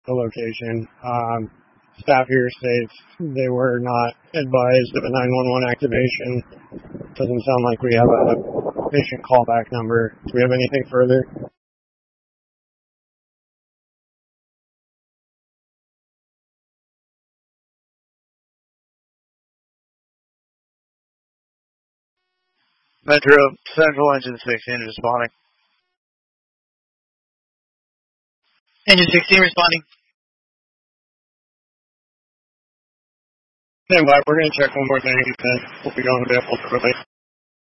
the location. Staff here states they were not advised of a 911 activation. Doesn't sound like we have a patient callback number. Do we have anything further? Metro Central Engine 6, engine responding. Engine 16 responding. Stand by. We're going to check one more thing, and then we'll be going to be able to relate.